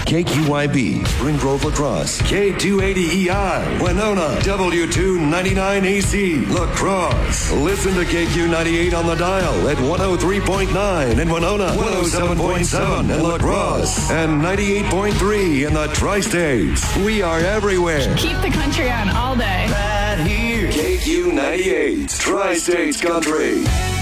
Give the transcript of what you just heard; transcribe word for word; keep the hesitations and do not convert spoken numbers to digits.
K Q I B, Spring Grove La Crosse, K two eighty E I, Winona, W two ninety-nine A C, La Crosse. Listen to K Q ninety-eight on the dial at one oh three point nine in Winona, one oh seven point seven in La Crosse, and ninety-eight point three in the Tri-States. We are everywhere. Keep the country on all day. Right here. K Q ninety-eight, Tri-States Country.